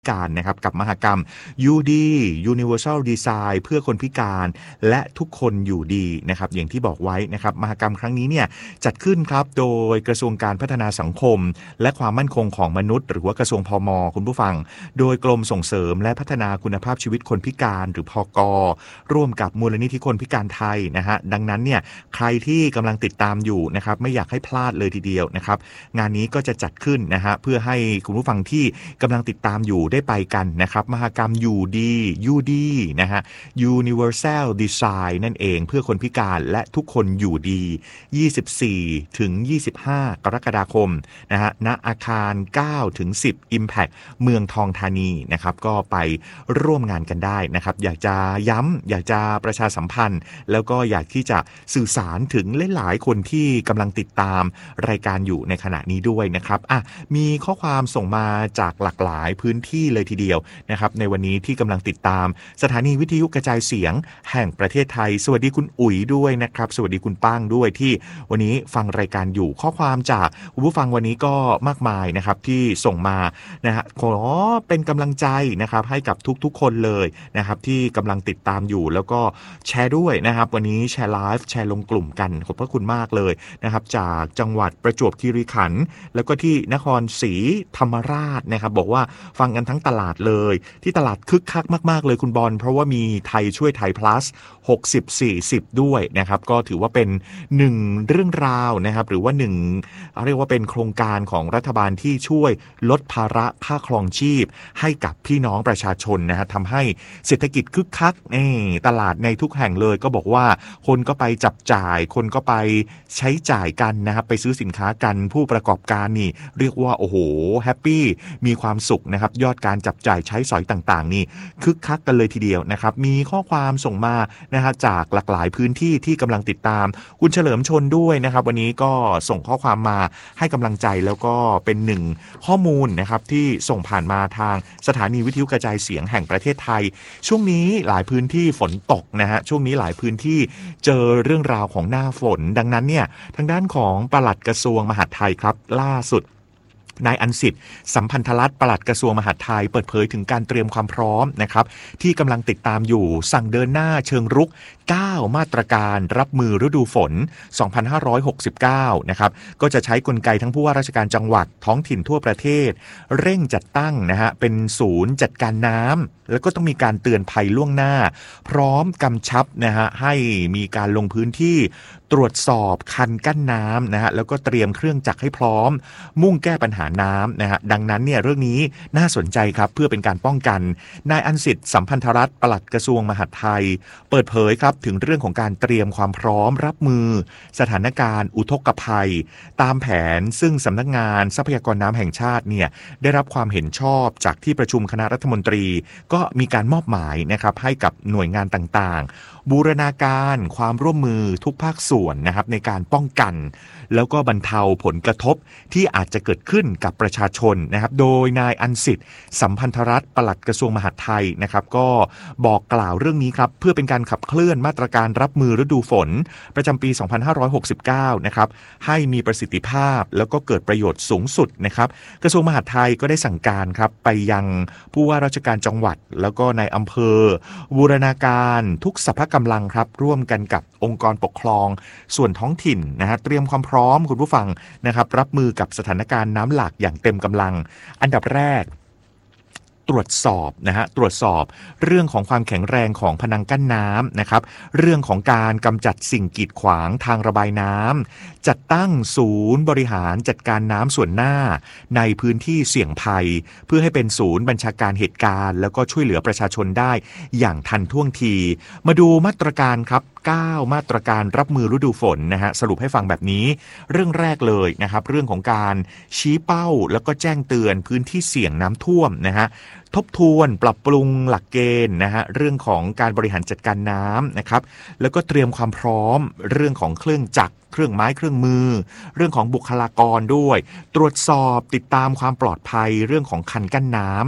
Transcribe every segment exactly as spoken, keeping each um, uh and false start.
การนะครับกับมหกรรม ยู ดี Universal Design เพื่อคนพิการและทุกคนอยู่ดีนะครับอย่างที่บอกไว้นะครับมหกรรมครั้งนี้เนี่ยจัดขึ้นครับโดยกระทรวงการพัฒนาสังคมและความมั่นคงของมนุษย์หรือว่ากระทรวงพม.คุณผู้ฟังโดยกรมส่งเสริมและพัฒนาคุณภาพชีวิตคนพิการหรือพก.ร่วมกับมูลนิธิคนพิการไทยนะฮะดังนั้นเนี่ยใครที่กำลังติดตามอยู่นะครับไม่อยากให้พลาดเลยทีเดียวนะครับงานนี้ก็จะจัดขึ้นนะฮะเพื่อให้คุณผู้ฟังที่กำลังติดตามอยู่ได้ไปกันนะครับมหกรรม ยู ดี ยู ดี นะฮะ Universal Design นั่นเองเพื่อคนพิการและทุกคนอยู่ดี ยี่สิบสี่ถึงยี่สิบห้ากรกฎาคมนะฮะณอาคาร เก้าถึงสิบ Impact เมืองทองธานีนะครับก็ไปร่วมงานกันได้นะครับอยากจะย้ำอยากจะประชาสัมพันธ์แล้วก็อยากที่จะสื่อสารถึงหลายๆคนที่กำลังติดตามรายการอยู่ในขณะนี้ด้วยนะครับอ่ะมีข้อความส่งมาจากหลากหลายพื้นที่เลยทีเดียวนะครับในวันนี้ที่กำลังติดตามสถานีวิทยุกระจายเสียงแห่งประเทศไทยสวัสดีคุณอุ๋ยด้วยนะครับสวัสดีคุณป้างด้วยที่วันนี้ฟังรายการอยู่ข้อความจากคุณผู้ฟังวันนี้ก็มากมายนะครับที่ส่งมานะฮะขอเป็นกำลังใจนะครับให้กับทุกๆคนเลยนะครับที่กำลังติดตามอยู่แล้วก็แชร์ด้วยนะครับวันนี้แชร์ไลฟ์แชร์ลงกลุ่มกันขอบพระคุณมากเลยนะครับจากจังหวัดประจวบคีรีขันธ์แล้วก็ที่นครศรีธรรมราชนะครับบอกว่าฟังกันทั้งตลาดเลยที่ตลาดคึกคักมากๆเลยคุณบอลเพราะว่ามีไทยช่วยไทย plus หกสิบ สี่สิบด้วยนะครับก็ถือว่าเป็นหนึ่งเรื่องราวนะครับหรือว่าหนึ่งเรียกว่าเป็นโครงการของรัฐบาลที่ช่วยลดภาระค่าครองชีพให้กับพี่น้องประชาชนนะฮะทำให้เศรษฐกิจคึกคักนี่ตลาดในทุกแห่งเลยก็บอกว่าคนก็ไปจับจ่ายคนก็ไปใช้จ่ายกันนะครับไปซื้อสินค้ากันผู้ประกอบการนี่เรียกว่าโอ้โหแฮปปี้มีความสุขนะครับยอดการจับจ่ายใช้สอยต่างๆนี่คึกคักกันเลยทีเดียวนะครับมีข้อความส่งมานะฮะจากหลากหลายพื้นที่ที่กำลังติดตามคุณเฉลิมชนด้วยนะครับวันนี้ก็ส่งข้อความมาให้กำลังใจแล้วก็เป็นหนึ่งข้อมูลนะครับที่ส่งผ่านมาทางสถานีวิทยุกระจายเสียงแห่งประเทศไทยช่วงนี้หลายพื้นที่ฝนตกนะฮะช่วงนี้หลายพื้นที่เจอเรื่องราวของหน้าฝนดังนั้นเนี่ยทางด้านของปลัดกระทรวงมหาดไทยครับล่าสุดนายอันสิทธิ์สัมพันธรัตน์ปลัดกระทรวงมหาดไทยเปิดเผยถึงการเตรียมความพร้อมนะครับที่กำลังติดตามอยู่สั่งเดินหน้าเชิงรุกเก้ามาตรการรับมือฤดูฝนสองพันห้าร้อยหกสิบเก้านะครับก็จะใช้กลไกทั้งผู้ว่าราชการจังหวัดท้องถิ่นทั่วประเทศเร่งจัดตั้งนะฮะเป็นศูนย์จัดการน้ำแล้วก็ต้องมีการเตือนภัยล่วงหน้าพร้อมกำชับนะฮะให้มีการลงพื้นที่ตรวจสอบคันกั้นน้ำนะฮะแล้วก็เตรียมเครื่องจักรให้พร้อมมุ่งแก้ปัญหาน้ำนะฮะดังนั้นเนี่ยเรื่องนี้น่าสนใจครับเพื่อเป็นการป้องกันนายอันสิทธิ์สัมพันธรัตน์ปลัดกระทรวงมหาดไทยเปิดเผยครับถึงเรื่องของการเตรียมความพร้อมรับมือสถานการณ์อุทกภัยตามแผนซึ่งสำนักงานทรัพยากรน้ำแห่งชาติเนี่ยได้รับความเห็นชอบจากที่ประชุมคณะรัฐมนตรีก็มีการมอบหมายนะครับให้กับหน่วยงานต่างๆบูรณาการความร่วมมือทุกภาคส่วนนะครับในการป้องกันแล้วก็บรรเทาผลกระทบที่อาจจะเกิดขึ้นกับประชาชนนะครับโดยนายอันสิทธิ์สัมพันธรัตน์ปลัดกระทรวงมหาดไทยนะครับก็บอกกล่าวเรื่องนี้ครับเพื่อเป็นการขับเคลื่อนมาตรการรับมือฤดูฝนประจำปีสองพันห้าร้อยหกสิบเก้านะครับให้มีประสิทธิภาพแล้วก็เกิดประโยชน์สูงสุดนะครับกระทรวงมหาดไทยก็ได้สั่งการครับไปยังผู้ว่าราชการจังหวัดแล้วก็ในอำเภอบูรณาการทุกสรรพกำลังครับร่วมกันกับองค์กรปกครองส่วนท้องถิ่นนะฮะเตรียมความพร้อมคุณผู้ฟังนะครับรับมือกับสถานการณ์น้ำหลากอย่างเต็มกำลังอันดับแรกตรวจสอบนะฮะตรวจสอบเรื่องของความแข็งแรงของพนังกั้นน้ำนะครับเรื่องของการกำจัดสิ่งกีดขวางทางระบายน้ำจัดตั้งศูนย์บริหารจัดการน้ำส่วนหน้าในพื้นที่เสี่ยงภัยเพื่อให้เป็นศูนย์บัญชาการเหตุการณ์แล้วก็ช่วยเหลือประชาชนได้อย่างทันท่วงทีมาดูมาตรการครับเก้ามาตรการรับมือฤดูฝนนะฮะสรุปให้ฟังแบบนี้เรื่องแรกเลยนะครับเรื่องของการชี้เป้าแล้วก็แจ้งเตือนพื้นที่เสี่ยงน้ำท่วมนะฮะทบทวนปรับปรุงหลักเกณฑ์นะฮะเรื่องของการบริหารจัดการน้ำนะครับแล้วก็เตรียมความพร้อมเรื่องของเครื่องจักรเครื่องไม้เครื่องมือเรื่องของบุคลากรด้วยตรวจสอบติดตามความปลอดภัยเรื่องของคันกั้นน้ำ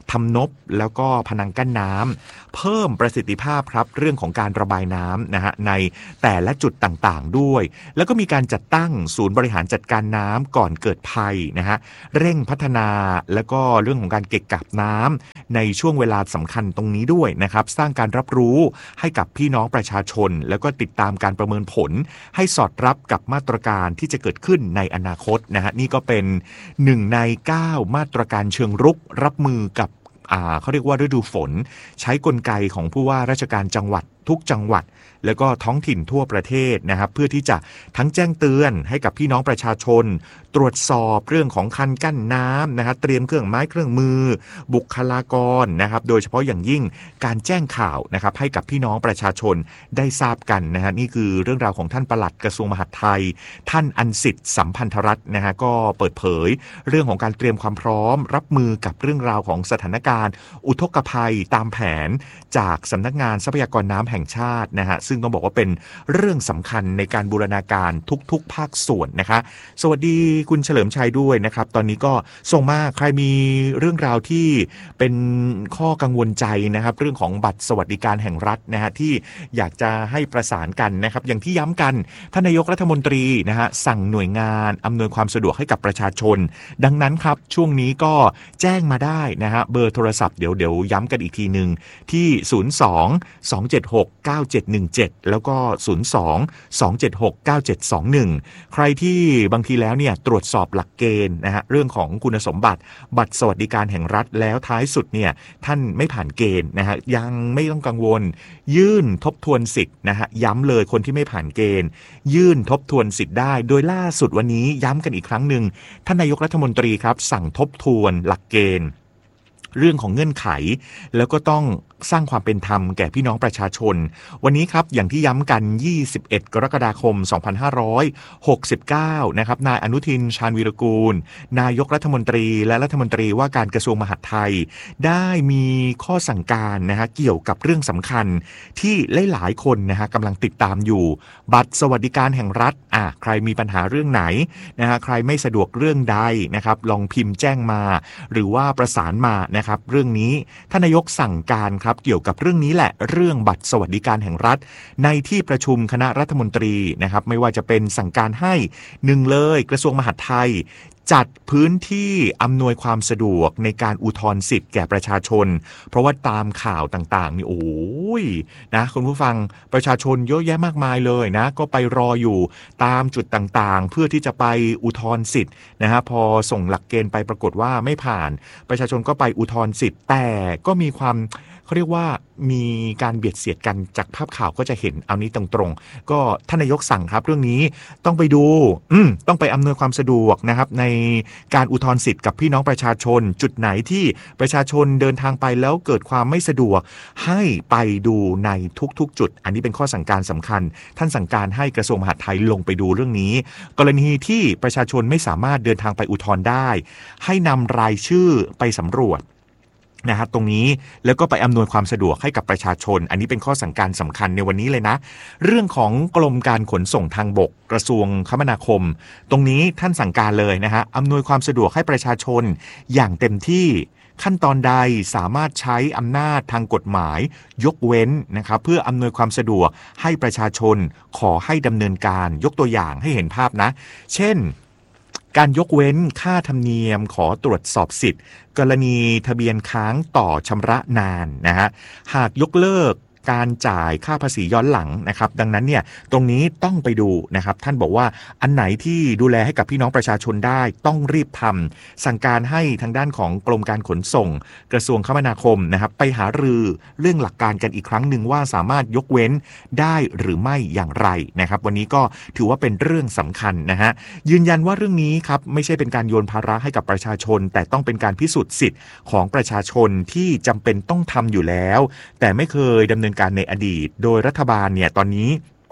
ทำนบแล้วก็พนังกั้นน้ำเพิ่มประสิทธิภาพครับเรื่องของการระบายน้ำนะฮะในแต่ละจุดต่างๆด้วยแล้วก็มีการจัดตั้งศูนย์บริหารจัดการน้ำก่อนเกิดภัยนะฮะเร่งพัฒนาแล้วก็เรื่องของการเก็บกักน้ำในช่วงเวลาสำคัญตรงนี้ด้วยนะครับสร้างการรับรู้ให้กับพี่น้องประชาชนแล้วก็ติดตามการประเมินผลให้สอดรับกับมาตรการที่จะเกิดขึ้นในอนาคตนะฮะนี่ก็เป็นหนึ่งในเก้ามาตรการเชิงรุกรับมือกับอ่าเขาเรียกว่าฤดูฝนใช้กลไกของผู้ว่าราชการจังหวัดทุกจังหวัดแล้วก็ท้องถิ่นทั่วประเทศนะครับเพื่อที่จะทั้งแจ้งเตือนให้กับพี่น้องประชาชนตรวจสอบเรื่องของคันกั้นน้ำนะครับเตรียมเครื่องไม้เครื่องมือบุคลากรนะครับโดยเฉพาะอย่างยิ่งการแจ้งข่าวนะครับให้กับพี่น้องประชาชนได้ทราบกันนะฮะนี่คือเรื่องราวของท่านปลัดกระทรวงมหาดไทยท่านอันสิทธิ์สัมพันธรัตน์นะฮะก็เปิดเผยเรื่องของการเตรียมความพร้อมรับมือกับเรื่องราวของสถานการณ์อุทกภัยตามแผนจากสำนักงานทรัพยากรน้ำแห่งชาตินะฮะซึ่งต้องบอกว่าเป็นเรื่องสำคัญในการบูรณาการทุกๆภาคส่วนนะคะสวัสดีคุณเฉลิมชัยด้วยนะครับตอนนี้ก็ส่งมาใครมีเรื่องราวที่เป็นข้อกังวลใจนะครับเรื่องของบัตรสวัสดิการแห่งรัฐนะฮะที่อยากจะให้ประสานกันนะครับอย่างที่ย้ำกันท่านนายกรัฐมนตรีนะฮะสั่งหน่วยงานอำนวยความสะดวกให้กับประชาชนดังนั้นครับช่วงนี้ก็แจ้งมาได้นะฮะเบอร์โทรศัพท์เดี๋ยวเดี๋ยวย้ำกันอีกทีนึงที่ศูนย์ สอง สอง เจ็ด หก เก้า เจ็ด หนึ่ง เจ็ดแล้วก็ศูนย์ สอง สอง เจ็ด หก เก้า เจ็ด สอง หนึ่งใครที่บางทีแล้วเนี่ยตรวจสอบหลักเกณฑ์นะฮะเรื่องของคุณสมบัติบัตรสวัสดิการแห่งรัฐแล้วท้ายสุดเนี่ยท่านไม่ผ่านเกณฑ์นะฮะยังไม่ต้องกังวลยื่นทบทวนสิทธิ์นะฮะย้ำเลยคนที่ไม่ผ่านเกณฑ์ยื่นทบทวนสิทธิ์ได้โดยล่าสุดวันนี้ย้ำกันอีกครั้งหนึ่งท่านนายกรัฐมนตรีครับสั่งทบทวนหลักเกณฑ์เรื่องของเงื่อนไขแล้วก็ต้องสร้างความเป็นธรรมแก่พี่น้องประชาชนวันนี้ครับอย่างที่ย้ำกันยี่สิบเอ็ดกรกฎาคมสองพันห้าร้อยหกสิบเก้านะครับนายอนุทินชาญวีรกูลนายกรัฐมนตรีและรัฐมนตรีว่าการกระทรวงมหาดไทยได้มีข้อสั่งการนะฮะเกี่ยวกับเรื่องสำคัญที่หลายๆคนนะฮะกำลังติดตามอยู่บัตรสวัสดิการแห่งรัฐอ่ะใครมีปัญหาเรื่องไหนนะฮะใครไม่สะดวกเรื่องใดนะครับลองพิมพ์แจ้งมาหรือว่าประสานมานะครับเรื่องนี้ท่านนายกสั่งการครับเกี่ยวกับเรื่องนี้แหละเรื่องบัตรสวัสดิการแห่งรัฐในที่ประชุมคณะรัฐมนตรีนะครับไม่ว่าจะเป็นสั่งการให้หนึ่งเลยกระทรวงมหาดไทยจัดพื้นที่อำนวยความสะดวกในการอุทธรณ์สิทธิ์แก่ประชาชนเพราะว่าตามข่าวต่างๆนี่โอ้ยนะคุณผู้ฟังประชาชนเยอะแยะมากมายเลยนะก็ไปรออยู่ตามจุดต่างๆเพื่อที่จะไปอุทธรณ์สิทธิ์นะฮะพอส่งหลักเกณฑ์ไปปรากฏว่าไม่ผ่านประชาชนก็ไปอุทธรณ์สิทธิ์แต่ก็มีความเขาเรียกว่ามีการเบียดเสียดกันจากภาพข่าวก็จะเห็นเอานี้ตรงๆก็ท่านนายกสั่งครับเรื่องนี้ต้องไปดูอืมต้องไปอำนวยความสะดวกนะครับในการอุทธรณ์สิทธิ์กับพี่น้องประชาชนจุดไหนที่ประชาชนเดินทางไปแล้วเกิดความไม่สะดวกให้ไปดูในทุกๆจุดอันนี้เป็นข้อสั่งการสำคัญท่านสั่งการให้กระทรวงมหาดไทยลงไปดูเรื่องนี้กรณีที่ประชาชนไม่สามารถเดินทางไปอุทธรณ์ได้ให้นำรายชื่อไปสำรวจนะฮะตรงนี้แล้วก็ไปอำนวยความสะดวกให้กับประชาชนอันนี้เป็นข้อสั่งการสำคัญในวันนี้เลยนะเรื่องของกรมการขนส่งทางบกกระทรวงคมนาคมตรงนี้ท่านสั่งการเลยนะฮะอำนวยความสะดวกให้ประชาชนอย่างเต็มที่ขั้นตอนใดสามารถใช้อำนาจทางกฎหมายยกเว้นนะครับเพื่ออำนวยความสะดวกให้ประชาชนขอให้ดำเนินการยกตัวอย่างให้เห็นภาพนะเช่นการยกเว้นค่าธรรมเนียมขอตรวจสอบสิทธิ์กรณีทะเบียนค้างต่อชำระนานนะฮะหากยกเลิกการจ่ายค่าภาษีย้อนหลังนะครับดังนั้นเนี่ยตรงนี้ต้องไปดูนะครับท่านบอกว่าอันไหนที่ดูแลให้กับพี่น้องประชาชนได้ต้องรีบทำสั่งการให้ทางด้านของกรมการขนส่งกระทรวงคมนาคมนะครับไปหารือเรื่องหลักการกันอีกครั้งหนึ่งว่าสามารถยกเว้นได้หรือไม่อย่างไรนะครับวันนี้ก็ถือว่าเป็นเรื่องสำคัญนะฮะยืนยันว่าเรื่องนี้ครับไม่ใช่เป็นการโยนภาระให้กับประชาชนแต่ต้องเป็นการพิสูจน์สิทธิ์ของประชาชนที่จำเป็นต้องทำอยู่แล้วแต่ไม่เคยดำเนินการในอดีตโดยรัฐบาลเนี่ยตอนนี้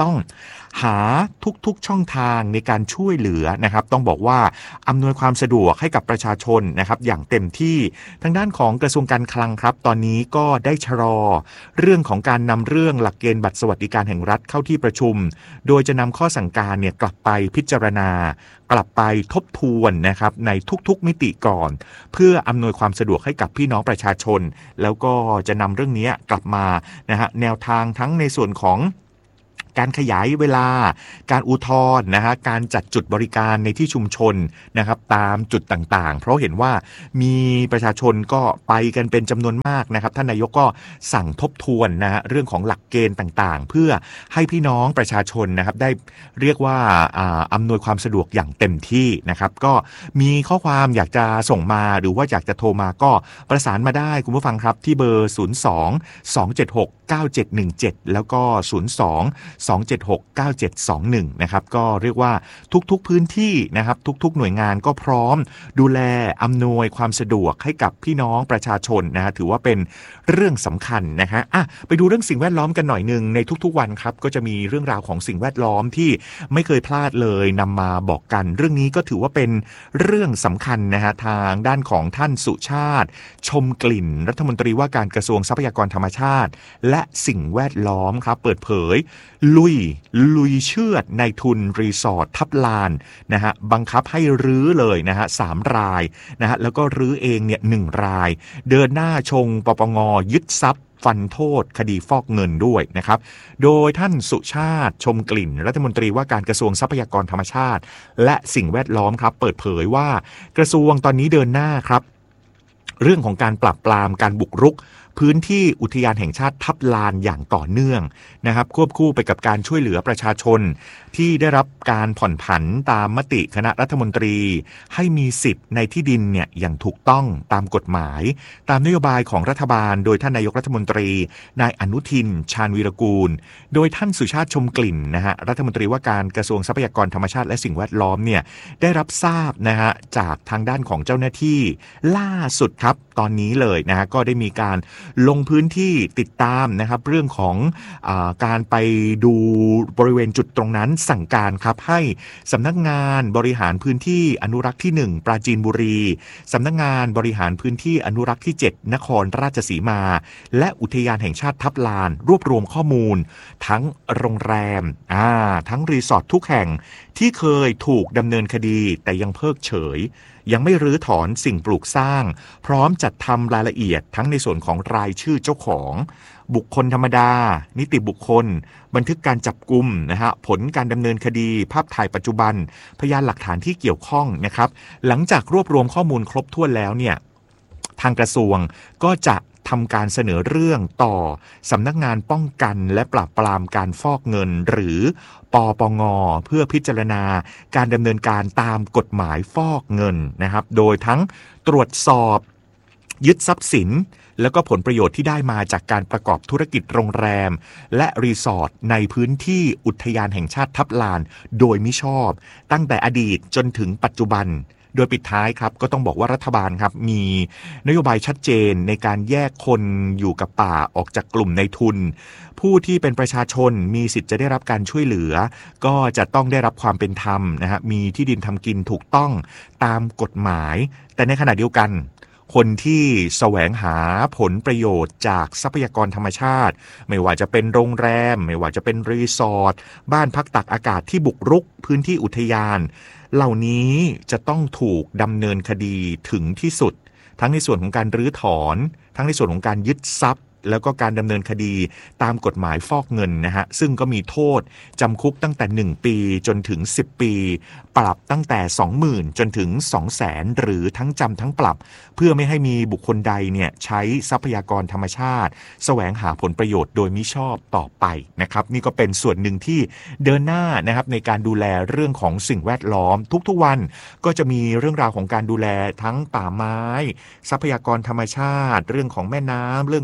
ต้องหาทุกๆช่องทางในการช่วยเหลือนะครับต้องบอกว่าอำนวยความสะดวกให้กับประชาชนนะครับอย่างเต็มที่ทางด้านของกระทรวงการคลังครับตอนนี้ก็ได้ชะลอเรื่องของการนำเรื่องหลักเกณฑ์บัตรสวัสดิการแห่งรัฐเข้าที่ประชุมโดยจะนำข้อสั่งการเนี่ยกลับไปพิจารณากลับไปทบทวนนะครับในทุกๆมิติก่อนเพื่ออำนวยความสะดวกให้กับพี่น้องประชาชนแล้วก็จะนำเรื่องนี้กลับมานะฮะแนวทางทั้งในส่วนของการขยายเวลาการอุทธรณ์นะฮะการจัดจุดบริการในที่ชุมชนนะครับตามจุดต่างๆเพราะเห็นว่ามีประชาชนก็ไปกันเป็นจำนวนมากนะครับท่านนายกก็สั่งทบทวนนะฮะเรื่องของหลักเกณฑ์ต่างๆเพื่อให้พี่น้องประชาชนนะครับได้เรียกว่าอำนวยความสะดวกอย่างเต็มที่นะครับก็มีข้อความอยากจะส่งมาหรือว่าอยากจะโทรมาก็ประสานมาได้คุณผู้ฟังครับที่เบอร์ศูนย์ สอง สอง เจ็ด หก เก้า เจ็ด หนึ่ง เจ็ดแล้วก็ศูนย์ สอง สอง เจ็ด หก เก้า เจ็ด สอง หนึ่งนะครับก็เรียกว่าทุกๆพื้นที่นะครับทุกๆหน่วยงานก็พร้อมดูแลอำนวยความสะดวกให้กับพี่น้องประชาชนนะฮะถือว่าเป็นเรื่องสำคัญนะฮะอ่ะไปดูเรื่องสิ่งแวดล้อมกันหน่อยนึงในทุกๆวันครับก็จะมีเรื่องราวของสิ่งแวดล้อมที่ไม่เคยพลาดเลยนำมาบอกกันเรื่องนี้ก็ถือว่าเป็นเรื่องสำคัญนะฮะทางด้านของท่านสุชาติชมกลิ่นรัฐมนตรีว่าการกระทรวงทรัพยากรธรรมชาติและสิ่งแวดล้อมครับเปิดเผยลุยลุยเชือดในทุนรีสอร์ททับลานนะฮะบังคับให้รื้อเลยนะฮะสามรายนะฮะแล้วก็รื้อเองเนี่ยหนึ่งรายเดินหน้าชงปปงยึดทรัพย์ฟันโทษคดีฟอกเงินด้วยนะครับโดยท่านสุชาติชมกลิ่นรัฐมนตรีว่าการกระทรวงทรัพยากรธรรมชาติและสิ่งแวดล้อมครับเปิดเผยว่ากระทรวงตอนนี้เดินหน้าครับเรื่องของการปราบปรามการบุกรุกพื้นที่อุทยานแห่งชาติทับลานอย่างต่อเนื่องนะครับควบคู่ไปกับการช่วยเหลือประชาชนที่ได้รับการผ่อนผันตามมติคณะรัฐมนตรีให้มีสิทธิ์ในที่ดินเนี่ยอย่างถูกต้องตามกฎหมายตามนโยบายของรัฐบาลโดยท่านนายกรัฐมนตรีนายอนุทินชาญวีรกูลโดยท่านสุชาติชมกลิ่นนะฮะรัฐมนตรีว่าการกระทรวงทรัพยากรธรรมชาติและสิ่งแวดล้อมเนี่ยได้รับทราบนะฮะจากทางด้านของเจ้าหน้าที่ล่าสุดครับตอนนี้เลยนะฮะก็ได้มีการลงพื้นที่ติดตามนะครับเรื่องของอาการไปดูบริเวณจุดตรงนั้นสั่งการครับให้สำนักงานบริหารพื้นที่อนุรักษ์ที่หนึ่งปราจีนบุรีสำนักงานบริหารพื้นที่อนุรักษ์ที่เจ็ดนครราชสีมาและอุทยานแห่งชาติทับลานรวบรวมข้อมูลทั้งโรงแรมอ่าทั้งรีสอร์ททุกแห่งที่เคยถูกดำเนินคดีแต่ยังเพิกเฉยยังไม่รื้อถอนสิ่งปลูกสร้างพร้อมจัดทำรายละเอียดทั้งในส่วนของรายชื่อเจ้าของบุคคลธรรมดานิติบุคคลบันทึกการจับกุมนะฮะผลการดำเนินคดีภาพถ่ายปัจจุบันพยานหลักฐานที่เกี่ยวข้องนะครับหลังจากรวบรวมข้อมูลครบถ้วนแล้วเนี่ยทางกระทรวงก็จะทำการเสนอเรื่องต่อสำนักงานป้องกันและปราบปรามการฟอกเงินหรือปปงเพื่อพิจารณาการดำเนินการตามกฎหมายฟอกเงินนะครับโดยทั้งตรวจสอบยึดทรัพย์สินแล้วก็ผลประโยชน์ที่ได้มาจากการประกอบธุรกิจโรงแรมและรีสอร์ทในพื้นที่อุทยานแห่งชาติทับลานโดยมิชอบตั้งแต่อดีตจนถึงปัจจุบันโดยปิดท้ายครับก็ต้องบอกว่ารัฐบาลครับมีนโยบายชัดเจนในการแยกคนอยู่กับป่าออกจากกลุ่มในทุนผู้ที่เป็นประชาชนมีสิทธิ์จะได้รับการช่วยเหลือก็จะต้องได้รับความเป็นธรรมนะฮะมีที่ดินทำกินถูกต้องตามกฎหมายแต่ในขณะเดียวกันคนที่แสวงหาผลประโยชน์จากทรัพยากรธรรมชาติไม่ว่าจะเป็นโรงแรมไม่ว่าจะเป็นรีสอร์ทบ้านพักตักอากาศที่บุกรุกพื้นที่อุทยานเหล่านี้จะต้องถูกดำเนินคดีถึงที่สุดทั้งในส่วนของการรื้อถอนทั้งในส่วนของการยึดทรัพย์แล้วก็การดำเนินคดีตามกฎหมายฟอกเงินนะฮะซึ่งก็มีโทษจำคุกตั้งแต่หนึ่งปีจนถึงสิบปีปรับตั้งแต่ สองหมื่น จนถึง สองแสน หรือทั้งจำทั้งปรับเพื่อไม่ให้มีบุคคลใดเนี่ยใช้ทรัพยากรธรรมชาติแสวงหาผลประโยชน์โดยมิชอบต่อไปนะครับนี่ก็เป็นส่วนหนึ่งที่เดินหน้านะครับในการดูแลเรื่องของสิ่งแวดล้อมทุกๆวันก็จะมีเรื่องราวของการดูแลทั้งป่าไม้ทรัพยากรธรรมชาติเรื่องของแม่น้ำเรื่องของทะเล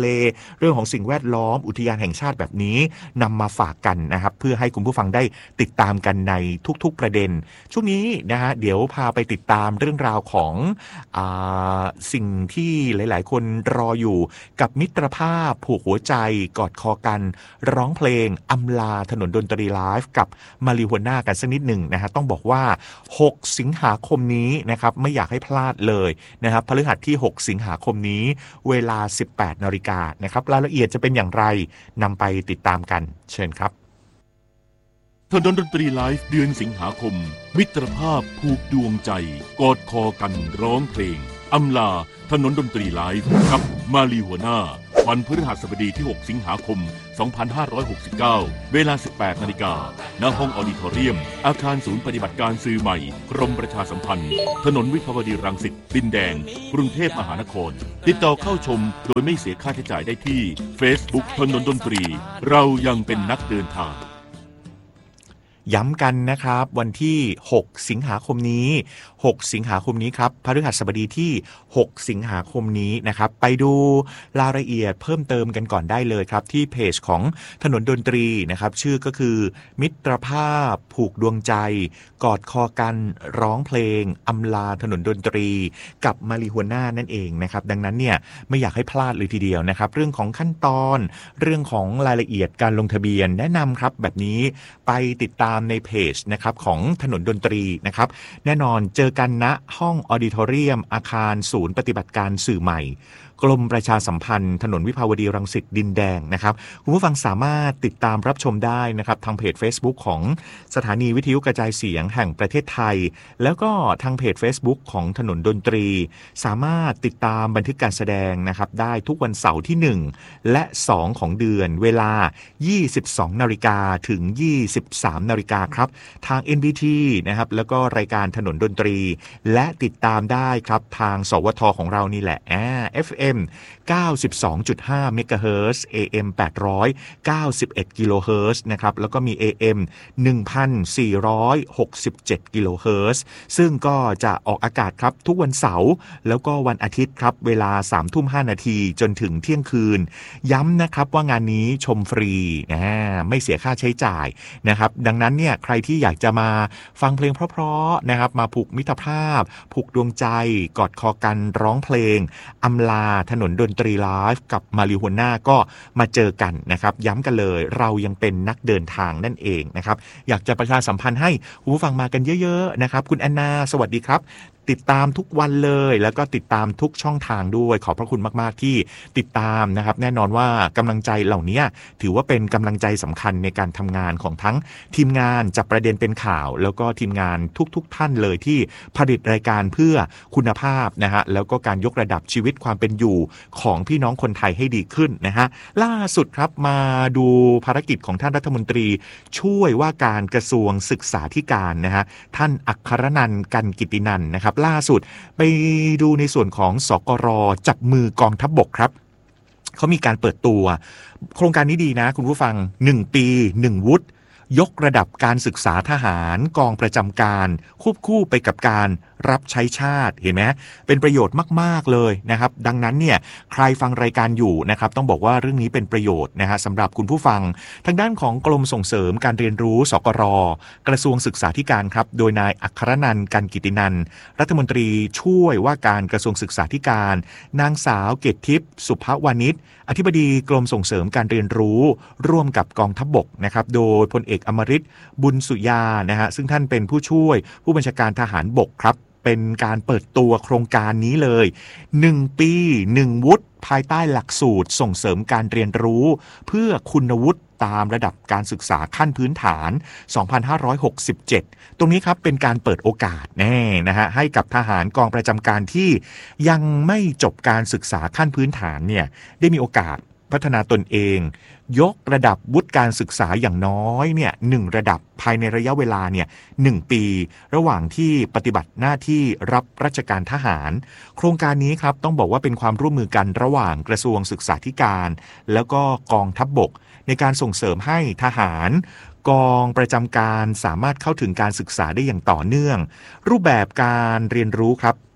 เลเรื่องของสิ่งแวดล้อมอุทยานแห่งชาติแบบนี้นำมาฝากกันนะครับเพื่อให้คุณผู้ฟังได้ติดตามกันในทุกๆประเด็นช่วงนี้นะฮะเดี๋ยวพาไปติดตามเรื่องราวของอ่าสิ่งที่หลายๆคนรออยู่กับมิตรภาพผูกหัวใจกอดคอกันร้องเพลงอำลาถนนดนตรีไลฟ์กับมาริฮวน่ากันสักนิดหนึ่งนะฮะต้องบอกว่าหกสิงหาคมนี้นะครับไม่อยากให้พลาดเลยนะครับพฤหัสที่หกสิงหาคมนี้เวลา สิบแปดนาฬิกานะครับรายละเอียดจะเป็นอย่างไรนำไปติดตามกันเชิญครับถนนดนตรีไลฟ์เดือนสิงหาคมมิตรภาพผูกดวงใจกอดคอกันร้องเพลงอำลาถนนดนตรีไลฟ์กับมาริฮวน่าวันพฤหัสบดีที่หกสิงหาคมสองพันห้าร้อยหกสิบเก้าเวลา สิบแปดนาฬิกา ณ ห้องออดิทอเรียมอาคารศูนย์ปฏิบัติการสื่อใหม่กรมประชาสัมพันธ์ถนนวิภาวดีรังสิตดินแดงกรุงเทพมหานครติดต่อเข้าชมโดยไม่เสียค่าใช้จ่ายได้ที่ Facebook ถนนดนตรีเรายังเป็นนักเดินทางย้ำกันนะครับวันที่หกสิงหาคมนี้หกสิงหาคมนี้ครับพฤหัสบดีที่หกสิงหาคมนี้นะครับไปดูรายละเอียดเพิ่มเติมกันก่อนได้เลยครับที่เพจของถนนดนตรีนะครับชื่อก็คือมิตรภาพผูกดวงใจกอดคอกันร้องเพลงอำลาถนนดนตรีกับมาริฮวน่านั่นเองนะครับดังนั้นเนี่ยไม่อยากให้พลาดเลยทีเดียวนะครับเรื่องของขั้นตอนเรื่องของรายละเอียดการลงทะเบียนแนะนำครับแบบนี้ไปติดตามในเพจนะครับของถนนดนตรีนะครับแน่นอนเจอกันณห้องออดิทอเรียมอาคารศูนย์ปฏิบัติการสื่อใหม่กรมประชาสัมพันธ์ถนนวิภาวดีรังสิตดินแดงนะครับคุณผู้ฟังสามารถติดตามรับชมได้นะครับทางเพจ Facebook ของสถานีวิทยุกระจายเสียงแห่งประเทศไทยแล้วก็ทางเพจ Facebook ของถนนดนตรีสามารถติดตามบันทึกการแสดงนะครับได้ทุกวันเสาร์ที่หนึ่งและสองของเดือนเวลา ยี่สิบสองนาฬิกา ถึง ยี่สิบสามนาฬิกาครับทาง เอ็น บี ที นะครับแล้วก็รายการถนนดนตรีและติดตามได้ครับทางสวทของเรานี่แหละอ่า เอฟ เอ็ม เก้าสิบสองจุดห้า เมกะเฮิรตซ์ เอ เอ็ม แปดร้อยเก้าสิบเอ็ด กิโลเฮิรตซ์นะครับแล้วก็มี เอ เอ็ม หนึ่งพันสี่ร้อยหกสิบเจ็ด กิโลเฮิรตซ์ซึ่งก็จะออกอากาศครับทุกวันเสาร์แล้วก็วันอาทิตย์ครับเวลา สามทุ่มห้านาทีจนถึงเที่ยงคืนย้ำนะครับว่างานนี้ชมฟรีนะไม่เสียค่าใช้จ่ายนะครับดังนั้นเนี่ยใครที่อยากจะมาฟังเพลงเพราะๆนะครับมาผูกมิตรภาพผูกดวงใจกอดคอกันร้องเพลงอำลาถนนดนตรีไลฟ์กับมาริฮวน่าก็มาเจอกันนะครับย้ำกันเลยเรายังเป็นนักเดินทางนั่นเองนะครับอยากจะประชาสัมพันธ์ให้คุณผู้ฟังมากันเยอะๆนะครับคุณแอนนาสวัสดีครับติดตามทุกวันเลยแล้วก็ติดตามทุกช่องทางด้วยขอบพระคุณมากๆที่ติดตามนะครับแน่นอนว่ากำลังใจเหล่านี้ถือว่าเป็นกำลังใจสำคัญในการทำงานของทั้งทีมงานจับประเด็นเป็นข่าวแล้วก็ทีมงานทุกๆท่านเลยที่ผลิตรายการเพื่อคุณภาพนะฮะแล้วก็การยกระดับชีวิตความเป็นอยู่ของพี่น้องคนไทยให้ดีขึ้นนะฮะล่าสุดครับมาดูภารกิจของท่านรัฐมนตรีช่วยว่าการกระทรวงศึกษาธิการนะฮะท่านอัครนันท์ กันกิตินันท์นะครับล่าสุดไปดูในส่วนของสกร.จับมือกองทัพบกครับเขามีการเปิดตัวโครงการนี้ดีนะคุณผู้ฟังหนึ่งปีหนึ่งวุฒิยกระดับการศึกษาทหารกองประจำการควบคู่ไปกับการรับใช้ชาติเห็นไหมเป็นประโยชน์มากๆเลยนะครับดังนั้นเนี่ยใครฟังรายการอยู่นะครับต้องบอกว่าเรื่องนี้เป็นประโยชน์นะฮะสำหรับคุณผู้ฟังทางด้านของกรมส่งเสริมการเรียนรู้สกร.กระทรวงศึกษาธิการครับโดยนายอัครนันท์ กันกิตินันท์รัฐมนตรีช่วยว่าการกระทรวงศึกษาธิการนางสาวเกตทิพย์สุภวานิชอธิบดีกรมส่งเสริมการเรียนรู้ร่วมกับกองทัพบกนะครับโดยพลเอกอมฤตบุญสุยานะฮะซึ่งท่านเป็นผู้ช่วยผู้บัญชาการทหารบกครับเป็นการเปิดตัวโครงการนี้เลยหนึ่งปีหนึ่งวุฒิภายใต้หลักสูตรส่งเสริมการเรียนรู้เพื่อคุณวุฒิตามระดับการศึกษาขั้นพื้นฐานสองพันห้าร้อยหกสิบเจ็ดตรงนี้ครับเป็นการเปิดโอกาสแน่นะฮะให้กับทหารกองประจำการที่ยังไม่จบการศึกษาขั้นพื้นฐานเนี่ยได้มีโอกาสพัฒนาตนเองยกระดับวุฒิการศึกษาอย่างน้อยเนี่ยหนึ่งระดับภายในระยะเวลาเนี่ยหนึ่งปีระหว่างที่ปฏิบัติหน้าที่รับราชการทหารโครงการนี้ครับต้องบอกว่าเป็นความร่วมมือกันระหว่างกระทรวงศึกษาธิการแล้วก็กองทัพบกในการส่งเสริมให้ทหารกองประจำการสามารถเข้าถึงการศึกษาได้อย่างต่อเนื่องรูปแบบการเรียนรู้ครับ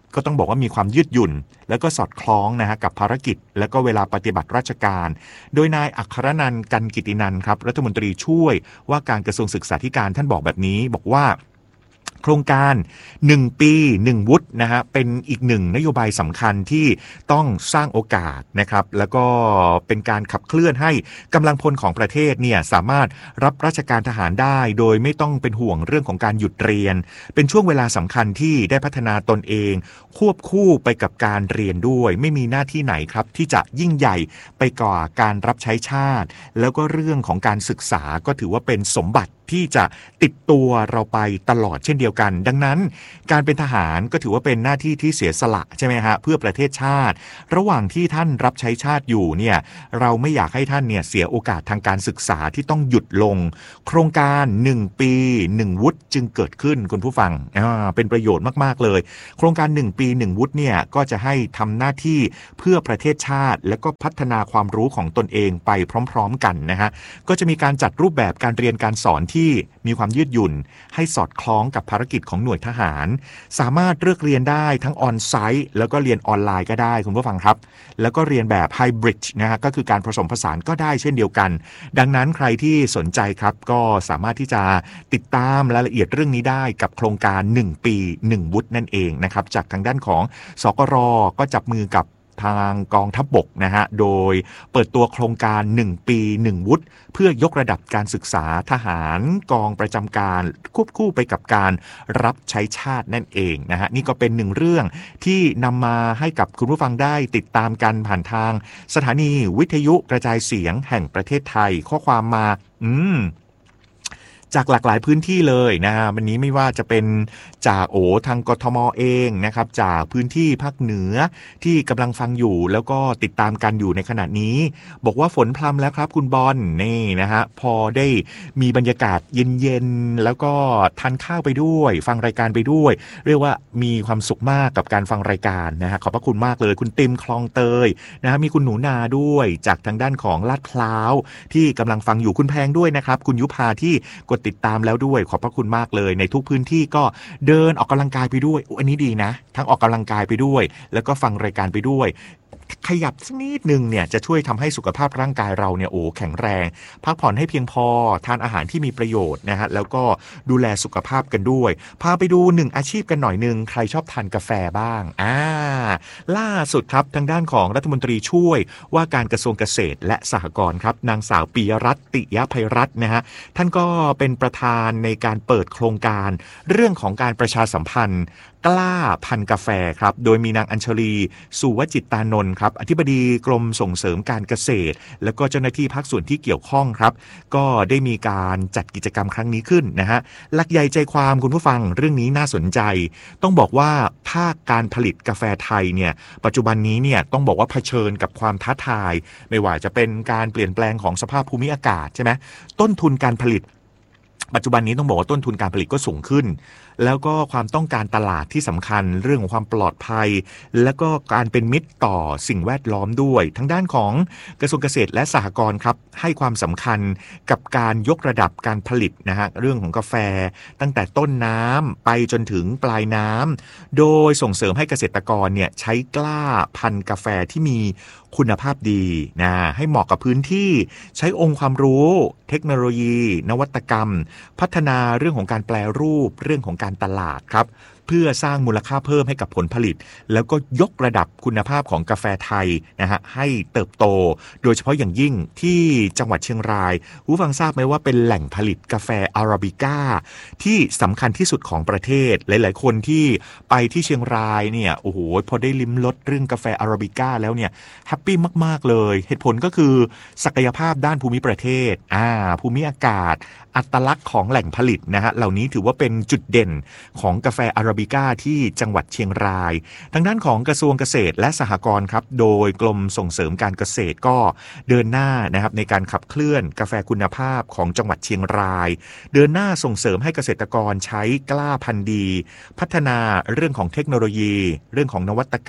ก็ต้องบอกว่ามีความยืดหยุ่นแล้วก็สอดคล้องนะฮะกับภารกิจและก็เวลาปฏิบัติราชการโดยนายอัครนันท์ กันกิตินันท์ครับรัฐมนตรีช่วยว่าการกระทรวงศึกษาธิการท่านบอกแบบนี้บอกว่าโครงการหนึ่งปีหนึ่งวุฒินะฮะเป็นอีกหนึ่งนโยบายสำคัญที่ต้องสร้างโอกาสนะครับแล้วก็เป็นการขับเคลื่อนให้กำลังพลของประเทศเนี่ยสามารถรับราชการทหารได้โดยไม่ต้องเป็นห่วงเรื่องของการหยุดเรียนเป็นช่วงเวลาสำคัญที่ได้พัฒนาตนเองควบคู่ไปกับการเรียนด้วยไม่มีหน้าที่ไหนครับที่จะยิ่งใหญ่ไปกว่าการรับใช้ชาติแล้วก็เรื่องของการศึกษาก็ถือว่าเป็นสมบัติที่จะติดตัวเราไปตลอดเช่นเดียวกันดังนั้นการเป็นทหารก็ถือว่าเป็นหน้าที่ที่เสียสละใช่ไหมฮะเพื่อประเทศชาติระหว่างที่ท่านรับใช้ชาติอยู่เนี่ยเราไม่อยากให้ท่านเนี่ยเสียโอกาสทางการศึกษาที่ต้องหยุดลงโครงการหนึ่งปีหนึ่งวุฒิจึงเกิดขึ้นคุณผู้ฟังอ่าเป็นประโยชน์มากๆเลยโครงการหนึ่งปีหนึ่งวุฒิเนี่ยก็จะให้ทำหน้าที่เพื่อประเทศชาติและก็พัฒนาความรู้ของตนเองไปพร้อมๆกันนะฮะก็จะมีการจัดรูปแบบการเรียนการสอนที่มีความยืดหยุ่นให้สอดคล้องกับภารกิจของหน่วยทหารสามารถเลือกเรียนได้ทั้งออนไซต์แล้วก็เรียนออนไลน์ก็ได้คุณผู้ฟังครับแล้วก็เรียนแบบไฮบริดนะฮะก็คือการผสมผสานก็ได้เช่นเดียวกันดังนั้นใครที่สนใจครับก็สามารถที่จะติดตามรายละเอียดเรื่องนี้ได้กับโครงการหนึ่งปีหนึ่งวุฒินั่นเองนะครับจากทางด้านของสกร.ก็จับมือกับทางกองทัพบกนะฮะโดยเปิดตัวโครงการหนึ่งปีหนึ่งวุฒิเพื่อยกระดับการศึกษาทหารกองประจำการควบคู่ไปกับการรับใช้ชาตินั่นเองนะฮะนี่ก็เป็นหนึ่งเรื่องที่นำมาให้กับคุณผู้ฟังได้ติดตามกันผ่านทางสถานีวิทยุกระจายเสียงแห่งประเทศไทยข้อความมาอืมจากหลากหลายพื้นที่เลยนะฮะวันนี้ไม่ว่าจะเป็นจากโอทางกทมเองนะครับจากพื้นที่ภาคเหนือที่กำลังฟังอยู่แล้วก็ติดตามกันอยู่ในขณะนี้บอกว่าฝนพรำแล้วครับคุณบอลนี่นะฮะพอได้มีบรรยากาศเย็นๆแล้วก็ทานข้าวไปด้วยฟังรายการไปด้วยเรียกว่ามีความสุขมากกับการฟังรายการนะฮะขอบพระคุณมากเลยคุณติมคลองเตยนะฮะมีคุณหนูนาด้วยจากทางด้านของลาดพร้าวที่กำลังฟังอยู่คุณแพงด้วยนะครับคุณยุพาที่กดติดตามแล้วด้วยขอบพระคุณมากเลยในทุกพื้นที่ก็เดินออกกำลังกายไปด้วยอันนี้ดีนะทั้งออกกำลังกายไปด้วยแล้วก็ฟังรายการไปด้วยขยับสักนิดนึงเนี่ยจะช่วยทำให้สุขภาพร่างกายเราเนี่ยโอ้แข็งแรงพักผ่อนให้เพียงพอทานอาหารที่มีประโยชน์นะฮะแล้วก็ดูแลสุขภาพกันด้วยพาไปดูหนึ่งอาชีพกันหน่อยนึงใครชอบทานกาแฟบ้างอ่าล่าสุดครับทางด้านของรัฐมนตรีช่วยว่าการกระทรวงเกษตรและสหกรณ์ครับนางสาวปิยรัตน์ ติยภัยรัตน์นะฮะท่านก็เป็นประธานในการเปิดโครงการเรื่องของการประชาสัมพันธ์กล้าพันกาแฟครับโดยมีนางอัญชลีสุวจิตตานนท์ครับอธิบดีกรมส่งเสริมการเกษตรแล้วก็เจ้าหน้าที่ภาคส่วนที่เกี่ยวข้องครับก็ได้มีการจัดกิจกรรมครั้งนี้ขึ้นนะฮะหลักใหญ่ใจความคุณผู้ฟังเรื่องนี้น่าสนใจต้องบอกว่าภาคการผลิตกาแฟไทยเนี่ยปัจจุบันนี้เนี่ยต้องบอกว่าเผชิญกับความท้าทายไม่ว่าจะเป็นการเปลี่ยนแปลงของสภาพภูมิอากาศใช่ไหมต้นทุนการผลิตปัจจุบันนี้ต้องบอกว่าต้นทุนการผลิตก็สูงขึ้นแล้วก็ความต้องการตลาดที่สำคัญเรื่องของความปลอดภัยแล้วก็การเป็นมิตรต่อสิ่งแวดล้อมด้วยทั้งด้านของกระทรวงเกษตรและสหกรณ์ครับให้ความสำคัญกับการยกระดับการผลิตนะฮะเรื่องของกาแฟตั้งแต่ต้นน้ำไปจนถึงปลายน้ำโดยส่งเสริมให้เกษตรกรเนี่ยใช้กล้าพันธุ์กาแฟที่มีคุณภาพดีนะให้เหมาะกับพื้นที่ใช้องค์ความรู้เทคโนโลยีนวัตกรรมพัฒนาเรื่องของการแปรรูปเรื่องของการตลาดครับเพื่อสร้างมูลค่าเพิ่มให้กับผลผลิตแล้วก็ยกระดับคุณภาพของกาแฟไทยนะฮะให้เติบโตโดยเฉพาะอย่างยิ่งที่จังหวัดเชียงรายผู้ฟังทราบไหมว่าเป็นแหล่งผลิตกาแฟอาราบิก้าที่สำคัญที่สุดของประเทศหลายๆคนที่ไปที่เชียงรายเนี่ยโอ้โหพอได้ลิ้มรสเรื่องกาแฟอาราบิก้าแล้วเนี่ยแฮปปี้มากๆเลยเหตุผลก็คือศักยภาพด้านภูมิประเทศอ่าภูมิอากาศอัตลักษณ์ของแหล่งผลิตนะฮะเหล่านี้ถือว่าเป็นจุดเด่นของกาแฟอาราบิก้าที่จังหวัดเชียงรายทางด้านของกระทรวงเกษตรและสหกรณ์ครับโดยกรมส่งเสริมการเกษตรก็เดินหน้านะครับในการขับเคลื่อนกาแฟคุณภาพของจังหวัดเชียงรายเดินหน้าส่งเสริมให้เกษตรกรใช้กล้าพันธุ์ดีพัฒนาเรื่องของเทคโนโลยีเรื่องของนวัตกรรม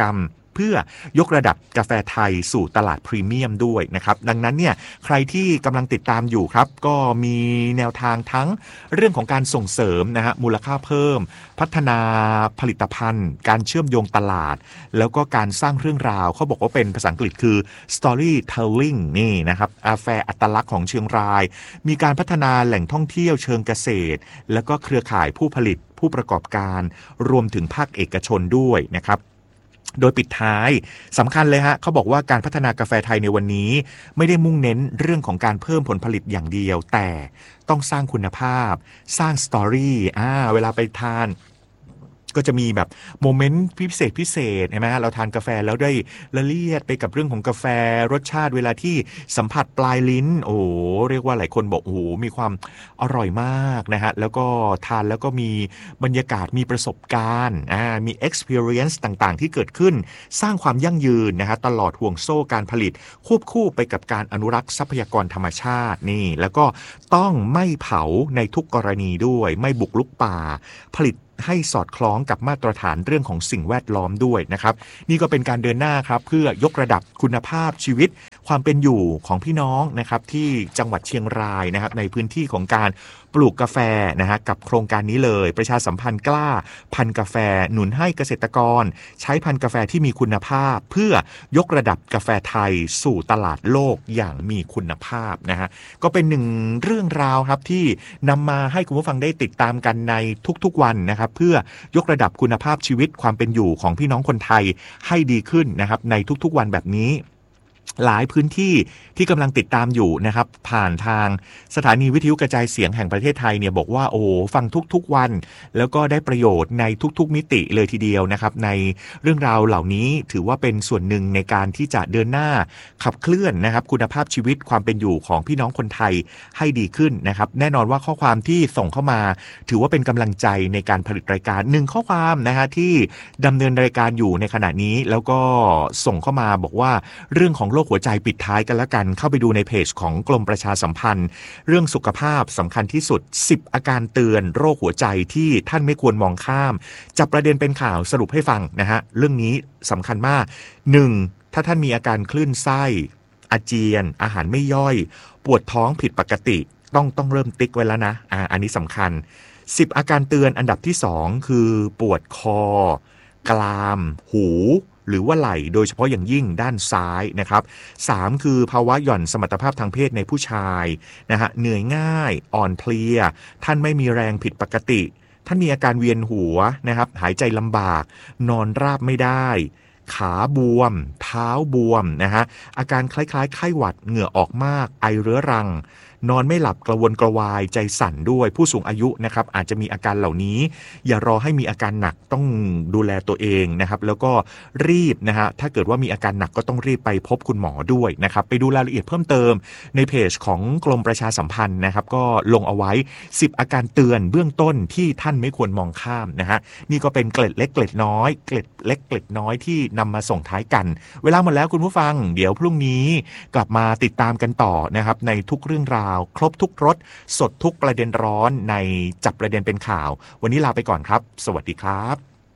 เพื่อยกระดับกาแฟไทยสู่ตลาดพรีเมียมด้วยนะครับดังนั้นเนี่ยใครที่กำลังติดตามอยู่ครับก็มีแนวทางทั้งเรื่องของการส่งเสริมนะฮะมูลค่าเพิ่มพัฒนาผลิตภัณฑ์การเชื่อมโยงตลาดแล้วก็การสร้างเรื่องราวเขาบอกว่าเป็นภาษาอังกฤษคือ storytelling นี่นะครับกาแฟอัตลักษณ์ของเชียงรายมีการพัฒนาแหล่งท่องเที่ยวเชิงเกษตรแล้วก็เครือข่ายผู้ผลิตผู้ประกอบการรวมถึงภาคเอกชนด้วยนะครับโดยปิดท้ายสำคัญเลยฮะเขาบอกว่าการพัฒนากาแฟไทยในวันนี้ไม่ได้มุ่งเน้นเรื่องของการเพิ่มผลผลิตอย่างเดียวแต่ต้องสร้างคุณภาพสร้างสตอรี่อ่าเวลาไปทานก็จะมีแบบโมเมนต์พิเศษพิเศษใช่ไหมเราทานกาแฟแล้วได้ละเลียดไปกับเรื่องของกาแฟรสชาติเวลาที่สัมผัสปลายลิ้นโอ้เรียกว่าหลายคนบอกโอ้โหมีความอร่อยมากนะฮะแล้วก็ทานแล้วก็มีบรรยากาศมีประสบการณ์อ่ามี experience ต่างๆที่เกิดขึ้นสร้างความยั่งยืนนะฮะตลอดห่วงโซ่การผลิตควบคู่ไปกับการอนุรักษ์ทรัพยากรธรรมชาตินี่แล้วก็ต้องไม่เผาในทุกกรณีด้วยไม่บุกรุกป่าผลิตให้สอดคล้องกับมาตรฐานเรื่องของสิ่งแวดล้อมด้วยนะครับนี่ก็เป็นการเดินหน้าครับเพื่อยกระดับคุณภาพชีวิตความเป็นอยู่ของพี่น้องนะครับที่จังหวัดเชียงรายนะครับในพื้นที่ของการปลูกกาแฟนะฮะกับโครงการนี้เลยประชาสัมพันธ์กล้าพันธุ์กาแฟหนุนให้เกษตรกรใช้พันธุ์กาแฟที่มีคุณภาพเพื่อยกระดับกาแฟไทยสู่ตลาดโลกอย่างมีคุณภาพนะฮะก็เป็นหนึ่งเรื่องราวครับที่นำมาให้คุณผู้ฟังได้ติดตามกันในทุกๆวันนะครับเพื่อยกระดับคุณภาพชีวิตความเป็นอยู่ของพี่น้องคนไทยให้ดีขึ้นนะครับในทุกๆวันแบบนี้หลายพื้นที่ที่กำลังติดตามอยู่นะครับผ่านทางสถานีวิทยุกระจายเสียงแห่งประเทศไทยเนี่ยบอกว่าโอ้ฟังทุกๆวันแล้วก็ได้ประโยชน์ในทุกๆมิติเลยทีเดียวนะครับในเรื่องราวเหล่านี้ถือว่าเป็นส่วนหนึ่งในการที่จะเดินหน้าขับเคลื่อนนะครับคุณภาพชีวิตความเป็นอยู่ของพี่น้องคนไทยให้ดีขึ้นนะครับแน่นอนว่าข้อความที่ส่งเข้ามาถือว่าเป็นกำลังใจในการผลิตรายการหนึ่งข้อความนะฮะที่ดำเนินรายการอยู่ในขณะนี้แล้วก็ส่งเข้ามาบอกว่าเรื่องของโรคหัวใจปิดท้ายกันแล้วกันเข้าไปดูในเพจของกรมประชาสัมพันธ์เรื่องสุขภาพสำคัญที่สุดสิบอาการเตือนโรคหัวใจที่ท่านไม่ควรมองข้ามจับประเด็นเป็นข่าวสรุปให้ฟังนะฮะเรื่องนี้สำคัญมากหนึ่งถ้าท่านมีอาการคลื่นไส้อาเจียนอาหารไม่ย่อยปวดท้องผิดปกติต้องต้องเริ่มติ๊กไว้แล้วนะอ่าอันนี้สำคัญสิบอาการเตือนอันดับที่สองคือปวดคอกรามหูหรือว่าไหล่โดยเฉพาะอย่างยิ่งด้านซ้ายนะครับสามคือภาวะหย่อนสมรรถภาพทางเพศในผู้ชายนะฮะเหนื่อยง่ายอ่อนเพลียท่านไม่มีแรงผิดปกติท่านมีอาการเวียนหัวนะครับหายใจลำบากนอนราบไม่ได้ขาบวมเท้าบวมนะฮะอาการคล้ายๆไข้หวัดเหงื่อออกมากไอเรื้อรังนอนไม่หลับกระวนกระวายใจสั่นด้วยผู้สูงอายุนะครับอาจจะมีอาการเหล่านี้อย่ารอให้มีอาการหนักต้องดูแลตัวเองนะครับแล้วก็รีบนะฮะถ้าเกิดว่ามีอาการหนักก็ต้องรีบไปพบคุณหมอด้วยนะครับไปดูรายละเอียดเพิ่มเติมในเพจของกรมประชาสัมพันธ์นะครับก็ลงเอาไว้สิบอาการเตือนเบื้องต้นที่ท่านไม่ควรมองข้ามนะฮะนี่ก็เป็นเกล็ดเล็กเกล็ดน้อยเกล็ดเล็กเกล็ดน้อยที่นำมาส่งท้ายกันเวลาหมดแล้วคุณผู้ฟังเดี๋ยวพรุ่งนี้กลับมาติดตามกันต่อนะครับในทุกเรื่องราวครบทุกรสสดทุกประเด็นร้อนในจับประเด็นเป็นข่าววันนี้ลาไปก่อนครับสวัสดีครับ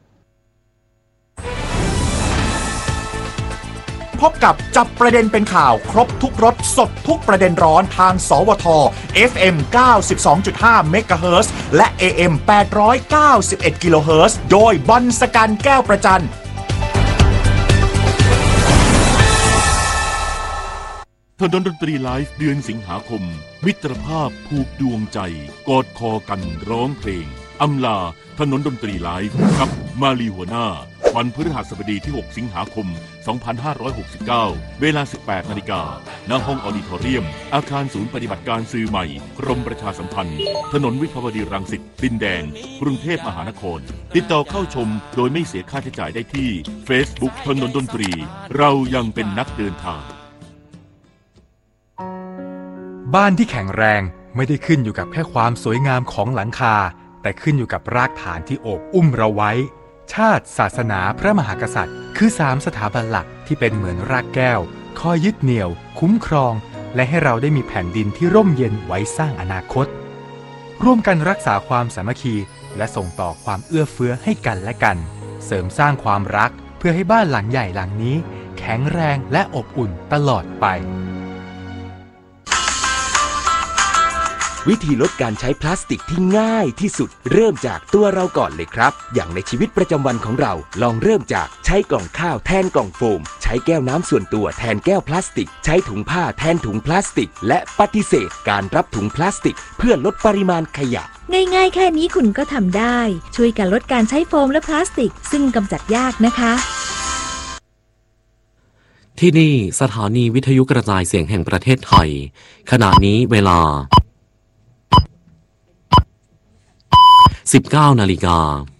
พบกับจับประเด็นเป็นข่าวครบทุกรสสดทุกประเด็นร้อนทางสวท เอฟ เอ็ม เก้าสิบสองจุดห้า เมกะเฮิรตซ์และ เอ เอ็ม แปดร้อยเก้าสิบเอ็ด กิโลเฮิรตซ์โดยบอลสกันแก้วประจันถนนดนตรีไลฟ์เดือนสิงหาคมมิตรภาพผูกดวงใจกอดคอกันร้องเพลงอำลาถนนดนตรีไลฟ์กับมาลีหัวหน้าวันพฤหัสบดีที่หกสิงหาคมสองพันห้าร้อยหกสิบเก้าเวลา สิบแปดนาฬิกา ณ ห้องออดิทอเรียมอาคารศูนย์ปฏิบัติการสื่อใหม่กรมประชาสัมพันธ์ถนนวิภาวดีรังสิตดินแดงกรุงเทพมหานครติดต่อเข้าชมโดยไม่เสียค่าใช้จ่ายได้ที่ Facebook ถนนดนตรีเรายังเป็นนักเดินทางบ้านที่แข็งแรงไม่ได้ขึ้นอยู่กับแค่ความสวยงามของหลังคาแต่ขึ้นอยู่กับรากฐานที่โอบอุ้มเราไว้ชาติศาสนาพระมหากษัตริย์คือสามสถาบันหลักที่เป็นเหมือนรากแก้วคอยยึดเหนี่ยวคุ้มครองและให้เราได้มีแผ่นดินที่ร่มเย็นไว้สร้างอนาคตร่วมกันรักษาความสามัคคีและส่งต่อความเอื้อเฟื้อให้กันและกันเสริมสร้างความรักพื่อให้บ้านหลังใหญ่หลังนี้แข็งแรงและอบอุ่นตลอดไปวิธีลดการใช้พลาสติกที่ง่ายที่สุดเริ่มจากตัวเราก่อนเลยครับอย่างในชีวิตประจำวันของเราลองเริ่มจากใช้กล่องข้าวแทนกล่องโฟมใช้แก้วน้ำส่วนตัวแทนแก้วพลาสติกใช้ถุงผ้าแทนถุงพลาสติกและปฏิเสธการรับถุงพลาสติกเพื่อลดปริมาณขยะง่ายๆแค่นี้คุณก็ทำได้ช่วยกันลดการใช้โฟมและพลาสติกซึ่งกำจัดยากนะคะที่นี่สถานีวิทยุกระจายเสียงแห่งประเทศไทยขณะนี้เวลาสิบเก้านาฬิกา